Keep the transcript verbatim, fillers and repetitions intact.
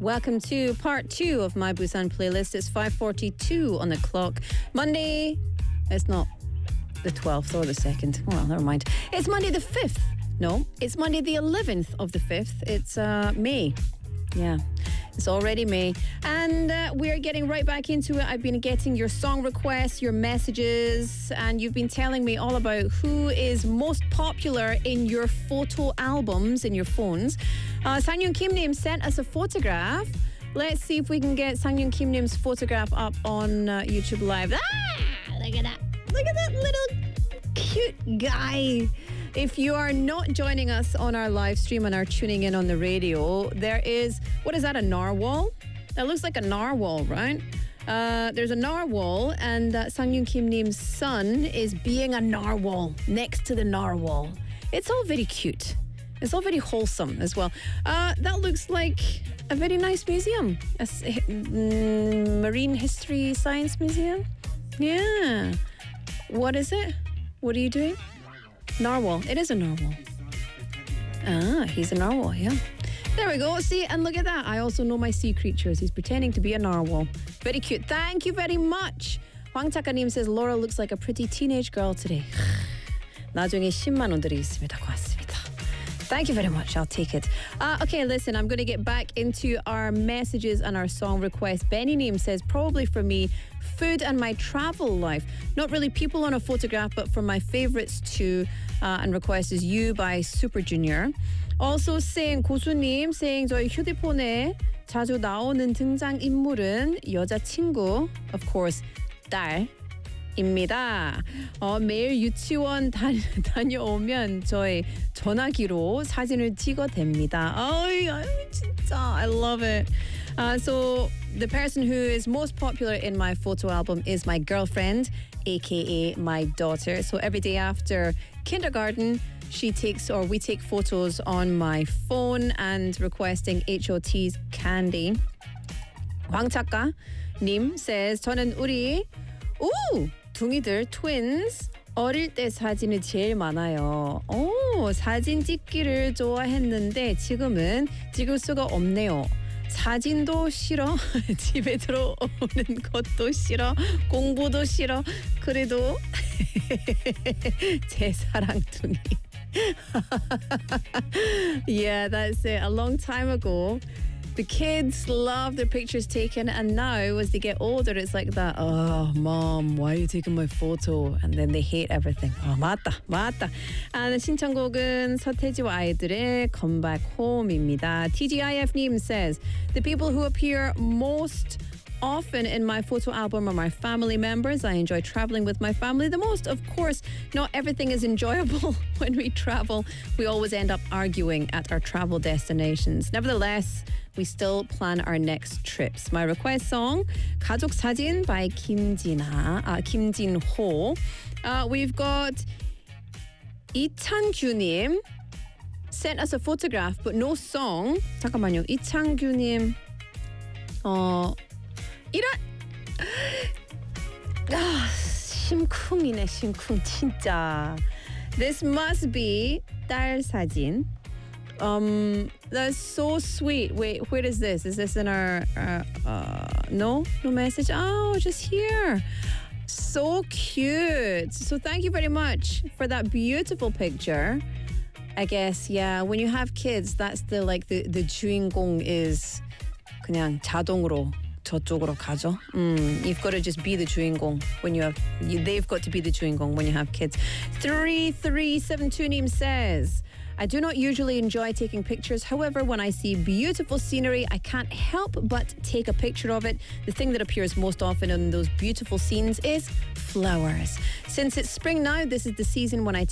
Welcome to part two of my Busan playlist. It's five forty-two on the clock. Monday, it's not the twelfth or the second. Well, never mind. It's Monday the fifth. No, it's Monday the eleventh of the fifth. It's uh, May. Yeah, it's already May. And uh, we're getting right back into it. I've been getting your song requests, your messages, and you've been telling me all about who is most popular in your photo albums in your phones. Uh, Sang-Yoon Kim-nim sent us a photograph. Let's see if we can get Sang-Yoon Kim-nim's photograph up on uh, YouTube Live. Ah, look at that. Look at that little cute guy. If you are not joining us on our live stream and are tuning in on the radio, there is, what is that, a narwhal? That looks like a narwhal, right? Uh, there's a narwhal, and uh, Sang-Yoon Kim-nim's son is being a narwhal next to the narwhal. It's all very cute. It's all very wholesome as well. Uh, that looks like a very nice museum. A mm, marine history science museum. Yeah. What is it? What are you doing? Narwhal. It is a narwhal. Ah, he's a narwhal, yeah. There we go. See, and look at that. I also know my sea creatures. He's pretending to be a narwhal. Very cute. Thank you very much. Hwang Chakanim says, Laura looks like a pretty teenage girl today. 나중에 십만 원 드리겠습니다. 고맙습니다. Thank you very much. I'll take it. Uh, okay, listen, I'm going to get back into our messages and our song requests. Benny Name says, probably for me, food and my travel life. Not really people on a photograph, but for my favorites too. Uh, and request is You by Super Junior. Also saying, 고수님 saying, 저희 휴대폰에 자주 나오는 등장인물은 여자친구, of course, 딸. 입니다. 어, 매일 유치원 다, 다녀오면 저의 전화기로 사진을 찍어댑니다. 어이, 진짜, I love it. Uh, so the person who is most popular in my photo album is my girlfriend, aka my daughter. So every day after kindergarten, she takes or we take photos on my phone and requesting H O T's Candy. 황작가님 says, 저는 우리 오! 둥이들 twins 어릴 때 사진이 제일 많아요. 오, 사진 찍기를 좋아했는데 지금은 찍을 수가 없네요. 사진도 싫어. 집에 들어오는 것도 싫어. 공부도 싫어. 그래도 제 사랑둥이. Yeah, that's it. A long time ago. The kids love their pictures taken, and now as they get older, it's like that. Oh, mom, why are you taking my photo? And then they hate everything. Oh, 맞다, 맞다. And 신청곡은 서태지와 아이들의 Come Back Home입니다. T G I F-님 says, the people who appear most often in my photo album are my family members. I enjoy traveling with my family the most. Of course, not everything is enjoyable when we travel. We always end up arguing at our travel destinations. Nevertheless, we still plan our next trips. My request song, 가족 사진 by 김진아, uh, 김진호. Uh, we've got 이창규님 sent us a photograph but no song. 잠깐만요. 이창규님 어 이런 아, 심쿵이네 심쿵 진짜. This must be 딸 사진. Um, that's so sweet. Wait, where is this? Is this in our uh, uh, no no message? Oh, just here. So cute. So thank you very much for that beautiful picture. I guess, yeah, when you have kids, that's the like the the 주인공 is 그냥 자동으로 저쪽으로 가죠. Mm, you've got to just be the 주인공 when you have. You, they've got to be the 주인공 when you have kids. Three three seven two name says, I do not usually enjoy taking pictures. However, when I see beautiful scenery, I can't help but take a picture of it. The thing that appears most often in those beautiful scenes is flowers. Since it's spring now, this is the season when I